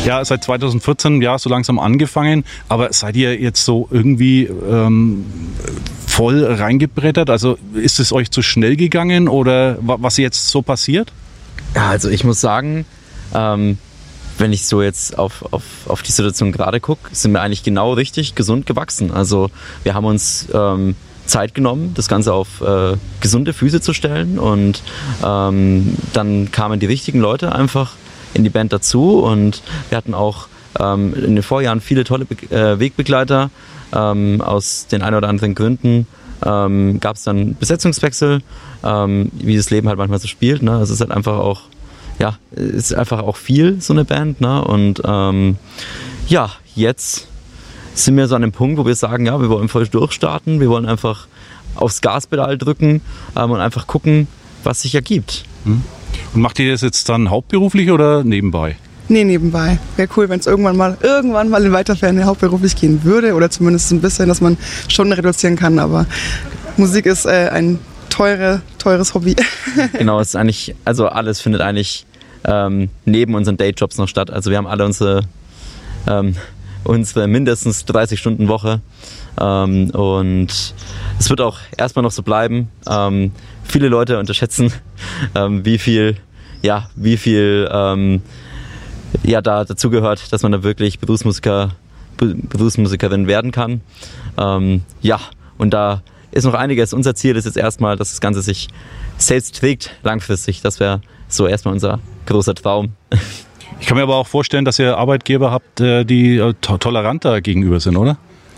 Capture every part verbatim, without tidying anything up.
Ja, seit zweitausendvierzehn, ja, so langsam angefangen. Aber seid ihr jetzt so irgendwie ähm, voll reingebrettert? Also ist es euch zu schnell gegangen oder was jetzt so passiert? Ja, also ich muss sagen, ähm, wenn ich so jetzt auf, auf, auf die Situation gerade gucke, sind wir eigentlich genau richtig gesund gewachsen. Also wir haben uns ähm, Zeit genommen, das Ganze auf äh, gesunde Füße zu stellen und ähm, dann kamen die richtigen Leute einfach in die Band dazu und wir hatten auch ähm, in den Vorjahren viele tolle Be- äh, Wegbegleiter. Ähm, aus den ein oder anderen Gründen ähm, gab es dann Besetzungswechsel, ähm, wie das Leben halt manchmal so spielt. Ne? Es ist halt einfach auch, ja, es ist einfach auch viel, so eine Band. Ne? Und ähm, ja, jetzt sind wir so an dem Punkt, wo wir sagen, ja, wir wollen voll durchstarten, wir wollen einfach aufs Gaspedal drücken ähm, und einfach gucken, was sich ergibt. Hm. Und macht ihr das jetzt dann hauptberuflich oder nebenbei? Nee, nebenbei. Wäre cool, wenn es irgendwann mal irgendwann mal in weiter Ferne hauptberuflich gehen würde oder zumindest ein bisschen, dass man schon reduzieren kann. Aber Musik ist äh, ein teure, teures Hobby. Genau, es ist eigentlich, also alles findet eigentlich ähm, neben unseren Dayjobs noch statt. Also wir haben alle unsere, ähm, unsere mindestens dreißig Stunden Woche ähm, und es wird auch erstmal noch so bleiben. Ähm, viele Leute unterschätzen, ähm, wie viel, ja, wie viel ähm, ja, da dazugehört, dass man da wirklich Berufsmusiker, Berufsmusikerin werden kann. Ähm, ja, und da ist noch einiges. Unser Ziel ist jetzt erstmal, dass das Ganze sich selbst trägt, langfristig. Das wäre so erstmal unser großer Traum. Ich kann mir aber auch vorstellen, dass ihr Arbeitgeber habt, die to- toleranter gegenüber sind, oder?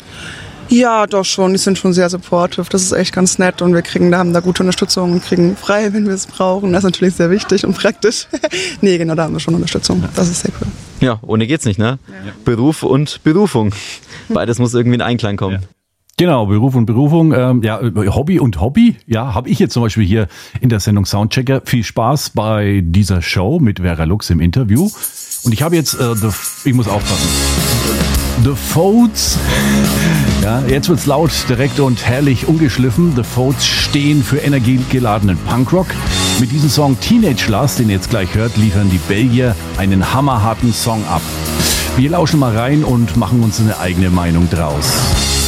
Ja, doch schon. Die sind schon sehr supportive. Das ist echt ganz nett und wir kriegen da, haben da gute Unterstützung und kriegen frei, wenn wir es brauchen. Das ist natürlich sehr wichtig und praktisch. Nee, genau, da haben wir schon Unterstützung. Das ist sehr cool. Ja, ohne geht's nicht, ne? Ja. Beruf und Berufung. Beides muss irgendwie in Einklang kommen. Ja. Genau, Beruf und Berufung, ähm, ja, Hobby und Hobby, ja, habe ich jetzt zum Beispiel hier in der Sendung Soundchecker. Viel Spaß bei dieser Show mit Vera Lux im Interview. Und ich habe jetzt, äh, the, ich muss aufpassen, The Foats, ja, jetzt wird's laut, direkt und herrlich ungeschliffen. The Foats stehen für energiegeladenen Punkrock. Mit diesem Song Teenage Lust, den ihr jetzt gleich hört, liefern die Belgier einen hammerharten Song ab. Wir lauschen mal rein und machen uns eine eigene Meinung draus.